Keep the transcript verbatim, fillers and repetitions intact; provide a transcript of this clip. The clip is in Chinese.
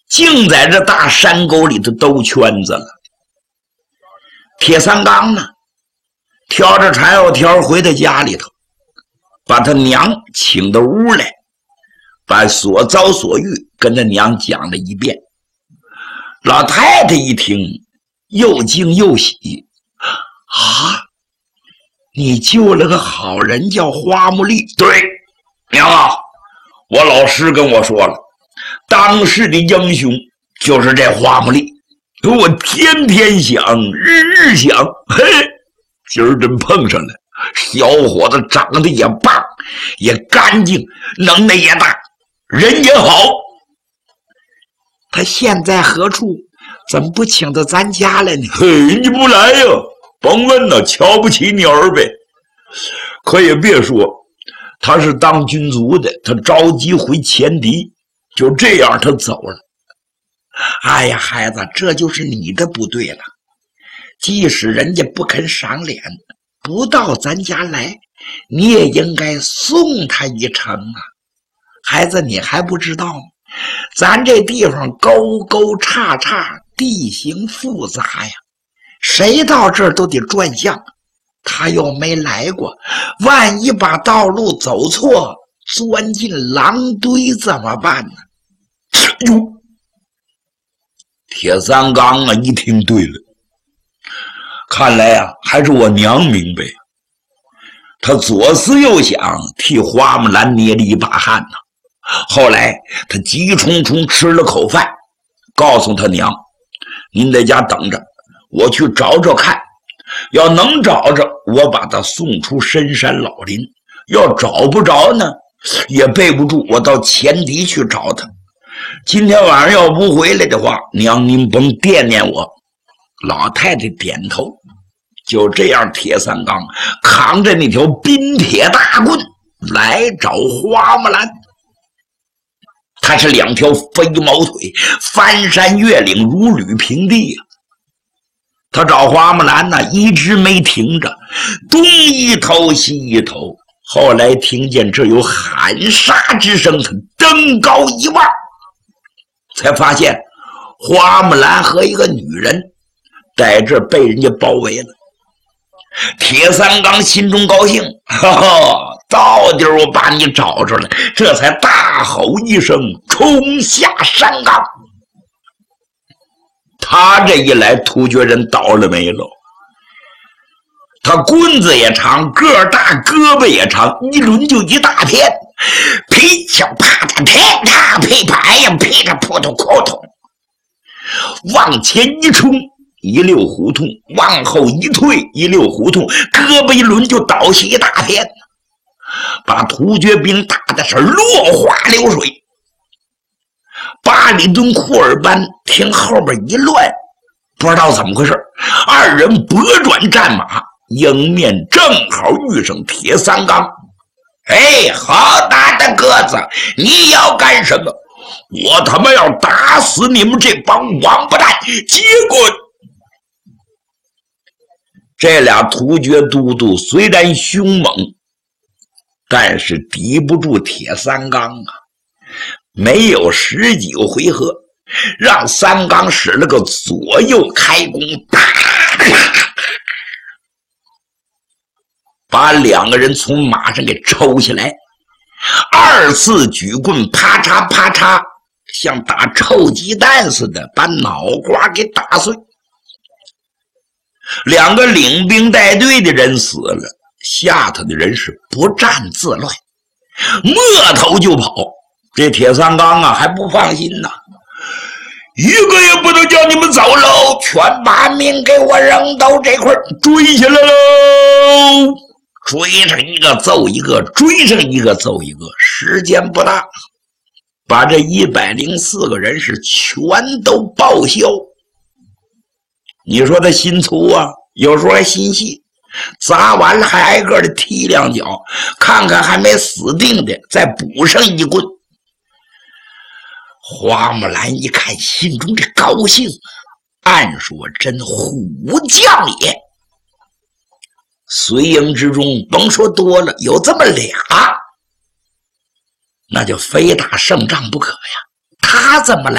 竟在这大山沟里头兜圈子了。铁三刚呢，挑着柴火条回到家里头，把他娘请到屋来，把所遭所遇跟他娘讲了一遍。老太太一听，又惊又喜，啊，你救了个好人，叫花木丽。对，娘啊，我老师跟我说了，当时的英雄就是这花木丽。我天天想，日日想，嘿，今儿真碰上了。小伙子长得也棒，也干净，能耐也大，人也好。他现在何处？怎么不请到咱家来呢？嘿，你不来呀？甭问了，瞧不起你儿呗。可也别说，他是当军卒的，他着急回前敌，就这样他走了。哎呀，孩子，这就是你的不对了。即使人家不肯赏脸，不到咱家来，你也应该送他一程啊。孩子，你还不知道吗？咱这地方沟沟叉叉，地形复杂呀，谁到这儿都得转向。他又没来过，万一把道路走错，钻进狼堆怎么办呢？哟，铁三刚啊，一听对了，看来啊，还是我娘明白。他左思右想，替花木兰捏了一把汗呢。后来他急冲冲吃了口饭，告诉他娘：“您在家等着，我去找找看。要能找着，我把他送出深山老林；要找不着呢，也备不住，我到前敌去找他。今天晚上要不回来的话，娘您甭惦念我。”老太太点头。就这样，铁三刚扛着那条冰铁大棍来找花木兰。他是两条飞毛腿，翻山越岭，如履平地呀、啊。他找花木兰呢，一直没停着，东一头西一头。后来听见这有喊杀之声，他登高一望，才发现花木兰和一个女人在这被人家包围了。铁三刚心中高兴，哈哈，到底我把你找着了，这才大吼一声，冲下山岗。他这一来，突厥人倒了霉了。他棍子也长，个儿大，胳膊也长，一抡就一大片，噼啪啪嗒，啪啪噼啪，哎呀，噼啪扑通扑通，往前一冲，一溜胡同，往后一退，一溜胡同，胳膊一抡就倒下一大片，把突厥兵打的是落花流水。巴里顿库尔班听后边一乱，不知道怎么回事，二人拨转战马，迎面正好遇上铁三刚。哎，好大的个子，你要干什么？我他妈要打死你们这帮王八蛋！结果这俩突厥都督虽然凶猛，但是敌不住铁三刚啊。没有十几个回合，让三刚使了个左右开弓，把两个人从马上给抽起来，二次举棍，啪嚓啪嚓，像打臭鸡蛋似的，把脑瓜给打碎。两个领兵带队的人死了，下头的人是不战自乱，摸头就跑。这铁三刚啊还不放心呢，一个也不能叫你们走喽，全把命给我扔到这块追下来喽！追上一个揍一个，追上一个揍一个，时间不大，把这一百零四个人是全都报销。你说他心粗啊，有时候还心细，砸完了还挨个的踢两脚，看看还没死定的，再补上一棍。花木兰一看，心中这高兴，暗说真虎将也。随营之中甭说多了，有这么俩，那就非打胜仗不可呀。他怎么来